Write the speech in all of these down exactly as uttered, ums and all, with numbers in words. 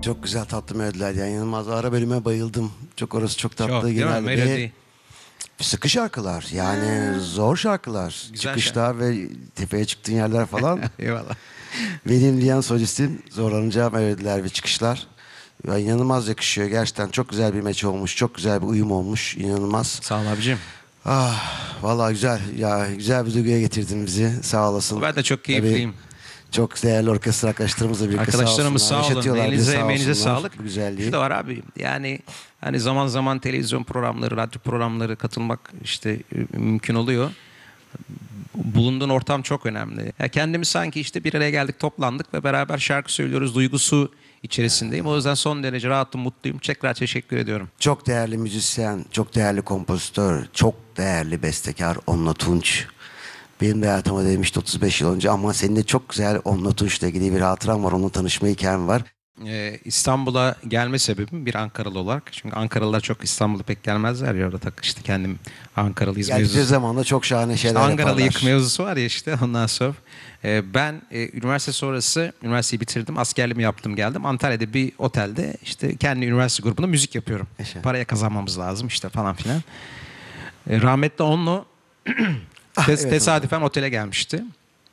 Çok güzel tatlı melodiler. Yani Yılmaz ara bölüme bayıldım. Çok orası çok tatlı. Çok, değil mi? Genelde Melodi. sıkı şarkılar. Yani zor şarkılar. Güzel Çıkışlar ve tepeye çıktığın yerler falan. Eyvallah. Benim diyen solistin zorlanacağı melodiler ve çıkışlar. Ya inanılmaz yakışıyor. Gerçekten çok güzel bir meç olmuş. Çok güzel bir uyum olmuş. İnanılmaz. Sağ ol abicim. Ah, vallahi güzel. Ya güzel bir duyguya getirdin bizi. Sağ olasın. Ben de çok Tabii keyifliyim. çok değerli orkestra arkadaşlarımızla birlikte Arkadaşlarımız sağ olsunlar. sağ olun. Yaşatıyorlar bizi, Elinize sağ emeğinize olsunlar. sağlık. Bu güzelliği. Şu da var abi. Yani hani zaman zaman televizyon programları, radyo programları katılmak işte e, mümkün oluyor. Bulunduğun ortam çok önemli. Ya kendimiz sanki işte bir araya geldik, toplandık ve beraber şarkı söylüyoruz duygusu içerisindeyim. O yüzden son derece rahatım, mutluyum. Tekrar teşekkür ediyorum. Çok değerli müzisyen, çok değerli kompozitör, çok değerli bestekar Onno Tunç. Benim de hayatıma demişti otuz beş yıl önce ama senin de çok güzel Onno Tunç'la ilgili bir hatıram var. Onunla tanışma hikayem var. Ee, İstanbul'a gelme sebebim bir Ankaralı olarak. Çünkü Ankaralılar çok İstanbul'a pek gelmezler ya, orada tak işte kendim Ankaralıyız Geldikleri mevzusu. zaman da çok şahane şeyler İşte Ankaralıyık yaparlar. mevzusu var ya işte ondan sonra. Ee, ben e, üniversite sonrası üniversiteyi bitirdim. Askerliğimi yaptım, geldim. Antalya'da bir otelde işte kendi üniversite grubunda müzik yapıyorum. Yaşa. Paraya kazanmamız lazım işte falan filan. Ee, rahmetli Onno Ah, tes- evet, tesadüfen otele gelmişti.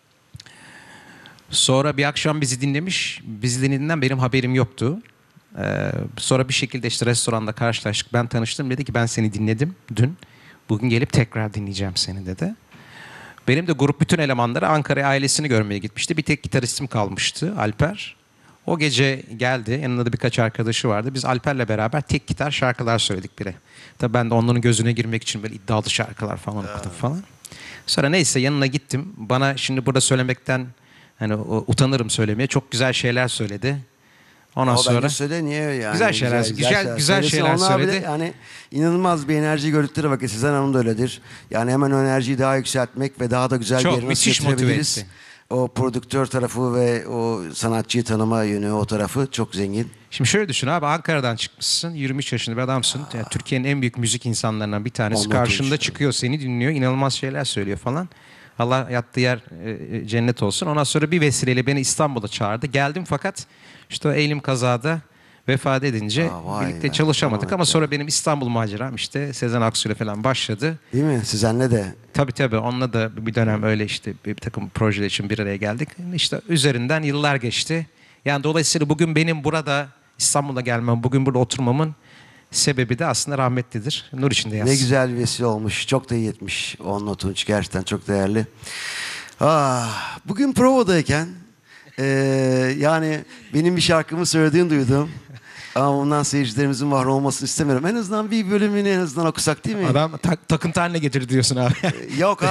Sonra bir akşam bizi dinlemiş. Bizi dinlediğinden benim haberim yoktu. Ee, sonra bir şekilde işte restoranda karşılaştık. Ben tanıştım. Dedi ki ben seni dinledim dün. Bugün gelip tekrar dinleyeceğim seni dedi. Benim de grup bütün elemanları Ankara'ya ailesini görmeye gitmişti. Bir tek gitaristim kalmıştı, Alper. O gece geldi. Yanında da birkaç arkadaşı vardı. Biz Alper'le beraber tek gitar şarkılar söyledik bire. Tabii ben de onların gözüne girmek için böyle iddialı şarkılar falan okudum falan. Sonra neyse yanına gittim. Bana şimdi burada söylemekten hani utanırım söylemeye. Çok güzel şeyler söyledi. Ondan Ama sonra bence söyle niye yani? Güzel şeyler- güzel- güzel Söylesin. şeyler Onlar bile söyledi. yani inanılmaz bir enerji gördükleri vakit Sezen Hanım da öyledir. Yani hemen o enerjiyi daha yükseltmek ve daha da güzel Çok bir yere nasıl müthiş motive getirebiliriz? etti. O prodüktör tarafı ve o sanatçıyı tanıma yönü o tarafı çok zengin. Şimdi şöyle düşün abi, Ankara'dan çıkmışsın, yirmi üç yaşında bir adamsın. Yani Türkiye'nin en büyük müzik insanlarından bir tanesi Ondan karşında Tunç. çıkıyor, seni dinliyor, inanılmaz şeyler söylüyor falan. Allah yattığı yer e, cennet olsun. Ondan sonra bir vesileyle beni İstanbul'a çağırdı. Geldim fakat işte o elim kazada vefat edince Aa, vay birlikte be, çalışamadık aman ama ya. sonra benim İstanbul maceram işte Sezen Aksu'yla falan başladı. Değil mi? Sezen'le de. Tabii tabii onunla da bir dönem öyle işte bir takım projeler için bir araya geldik. İşte üzerinden yıllar geçti. Yani dolayısıyla bugün benim burada İstanbul'a gelmem, bugün burada oturmamın sebebi de aslında rahmetlidir. Nur içinde yatsın. Ne güzel bir vesile olmuş. Çok da iyi etmiş Onno Tunç. Gerçekten çok değerli. Ah, bugün provadayken eee, yani benim bir şarkımı söylediğini duydum. Ama ondan seyircilerimizin mahrum olmasını istemiyorum. En azından bir bölümünü en azından okusak değil mi? Adam tak, takıntı haline getirdi diyorsun abi. Yok